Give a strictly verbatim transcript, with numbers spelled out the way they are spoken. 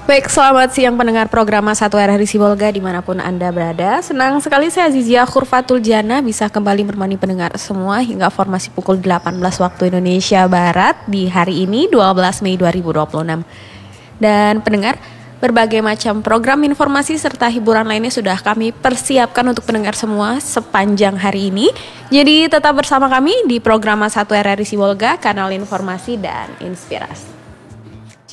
Baik, selamat siang pendengar program satu R R I Sibolga dimanapun Anda berada. Senang sekali saya Azizia Khurfatul Jana bisa kembali menemani pendengar semua hingga formasi pukul delapan belas waktu Indonesia Barat di hari ini dua belas Mei dua ribu dua puluh enam. Dan pendengar, berbagai macam program informasi serta hiburan lainnya sudah kami persiapkan untuk pendengar semua sepanjang hari ini. Jadi tetap bersama kami di program satu R R I Sibolga, kanal informasi dan inspirasi.